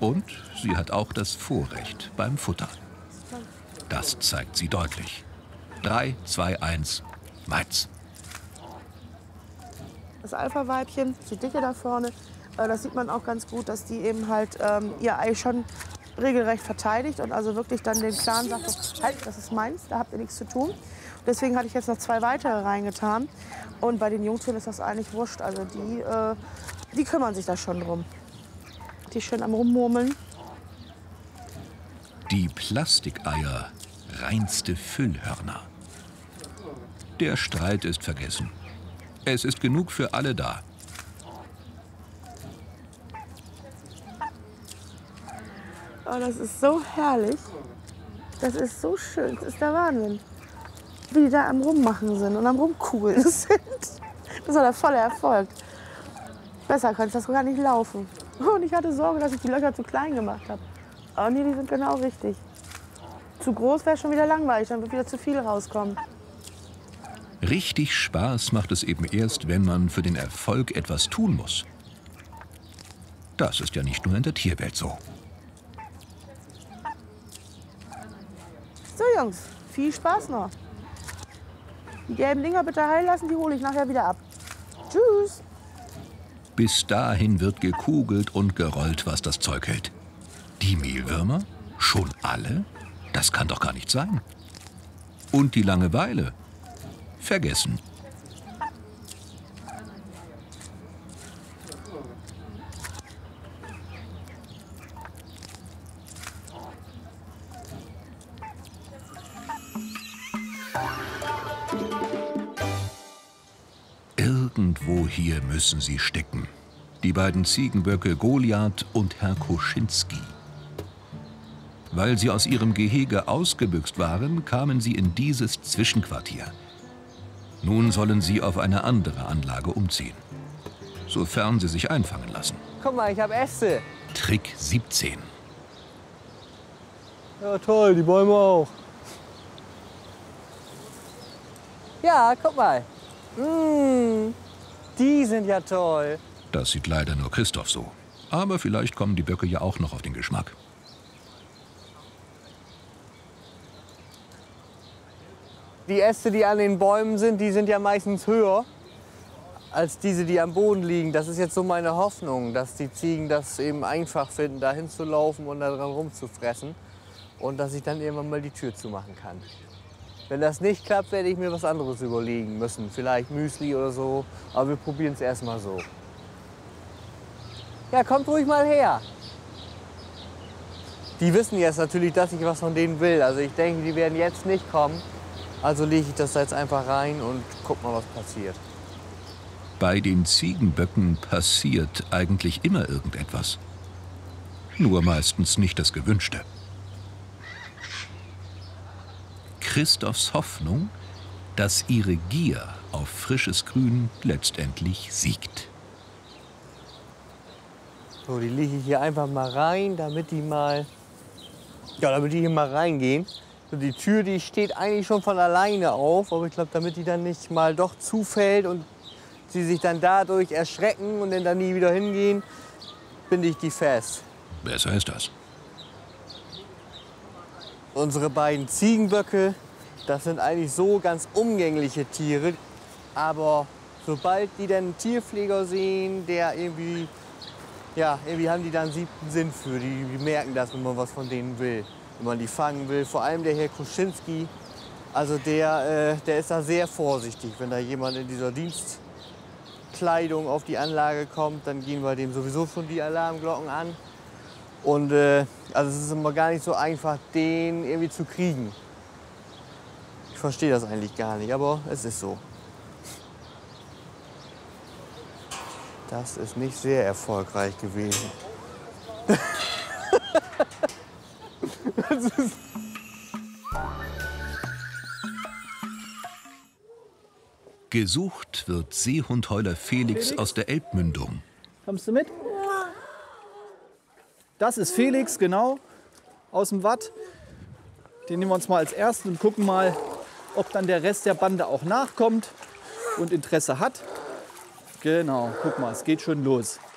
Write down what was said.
Und sie hat auch das Vorrecht beim Futter. Das zeigt sie deutlich. 3, 2, 1, meins. Das Alpha-Weibchen, die Dicke da vorne, das sieht man auch ganz gut, dass die eben halt ihr Ei schon regelrecht verteidigt und also wirklich dann den Clan sagt, so, halt, das ist meins, da habt ihr nichts zu tun. Deswegen hatte ich jetzt noch 2 weitere reingetan. Und bei den Jungtieren ist das eigentlich wurscht. Also die kümmern sich da schon drum. Die schön am Rummurmeln. Die Plastikeier, reinste Füllhörner. Der Streit ist vergessen. Es ist genug für alle da. Oh, das ist so herrlich. Das ist so schön. Das ist der Wahnsinn. Wie die da am Rummachen sind und am Rumkugeln sind. Das war der volle Erfolg. Besser könnte das gar nicht laufen. Und ich hatte Sorge, dass ich die Löcher zu klein gemacht habe. Aber nee, die sind genau richtig. Zu groß wäre schon wieder langweilig, dann wird wieder zu viel rauskommen. Richtig Spaß macht es eben erst, wenn man für den Erfolg etwas tun muss. Das ist ja nicht nur in der Tierwelt so. So Jungs, viel Spaß noch. Die gelben Dinger bitte heil lassen, die hole ich nachher wieder ab. Tschüss. Bis dahin wird gekugelt und gerollt, was das Zeug hält. Die Mehlwürmer? Schon alle? Das kann doch gar nicht sein. Und die Langeweile? Vergessen. Irgendwo hier müssen sie stecken. Die beiden Ziegenböcke Goliath und Herr Koschinski. Weil sie aus ihrem Gehege ausgebüxt waren, kamen sie in dieses Zwischenquartier. Nun sollen sie auf eine andere Anlage umziehen. Sofern sie sich einfangen lassen. Guck mal, ich habe Äste. Trick 17. Ja, toll, die Bäume auch. Ja, guck mal. Die sind ja toll. Das sieht leider nur Christoph so. Aber vielleicht kommen die Böcke ja auch noch auf den Geschmack. Die Äste, die an den Bäumen sind, die sind ja meistens höher als diese, die am Boden liegen. Das ist jetzt so meine Hoffnung, dass die Ziegen das eben einfach finden, da hinzulaufen und da dran rumzufressen. Und dass ich dann irgendwann mal die Tür zumachen kann. Wenn das nicht klappt, werde ich mir was anderes überlegen müssen. Vielleicht Müsli oder so. Aber wir probieren es erst mal so. Ja, kommt ruhig mal her. Die wissen jetzt natürlich, dass ich was von denen will. Also ich denke, die werden jetzt nicht kommen. Also lege ich das jetzt einfach rein und guck mal, was passiert. Bei den Ziegenböcken passiert eigentlich immer irgendetwas. Nur meistens nicht das Gewünschte. Christophs Hoffnung, dass ihre Gier auf frisches Grün letztendlich siegt. So, die lege ich hier einfach mal rein, damit die hier mal reingehen. So, die Tür, die steht eigentlich schon von alleine auf, aber ich glaube, damit die dann nicht mal doch zufällt und sie sich dann dadurch erschrecken und dann da nie wieder hingehen, binde ich die fest. Besser ist das. Unsere beiden Ziegenböcke, das sind eigentlich so ganz umgängliche Tiere. Aber sobald die dann einen Tierpfleger sehen, der irgendwie haben die da einen 7. Sinn für. Die merken das, wenn man was von denen will, wenn man die fangen will. Vor allem der Herr Koschinski, also der ist da sehr vorsichtig. Wenn da jemand in dieser Dienstkleidung auf die Anlage kommt, dann gehen bei dem sowieso schon die Alarmglocken an. Und also es ist immer gar nicht so einfach, den irgendwie zu kriegen. Ich verstehe das eigentlich gar nicht, aber es ist so. Das ist nicht sehr erfolgreich gewesen. Gesucht wird Seehundheuler Felix aus der Elbmündung. Kommst du mit? Das ist Felix, genau, aus dem Watt. Den nehmen wir uns mal als ersten und gucken mal, ob dann der Rest der Bande auch nachkommt und Interesse hat. Genau, guck mal, es geht schon los.